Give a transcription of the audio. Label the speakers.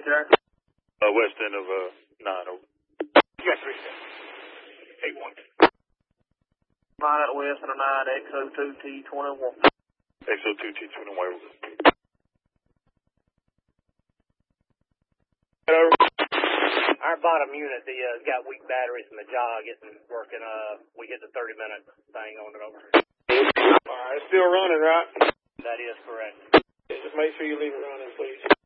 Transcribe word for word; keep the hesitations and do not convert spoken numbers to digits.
Speaker 1: get there?
Speaker 2: Uh, west end of, uh, nine oh.
Speaker 3: You got three steps. eight one.
Speaker 1: Line out west of nine, X O two T twenty-one.
Speaker 2: X O two T twenty-one. Hello?
Speaker 3: Our bottom unit, the, uh, got weak batteries in the jog isn't working. Uh, we get the thirty minute thing on it over.
Speaker 4: Alright, it's still running, right?
Speaker 3: That is correct.
Speaker 4: Just make sure you leave it running, please.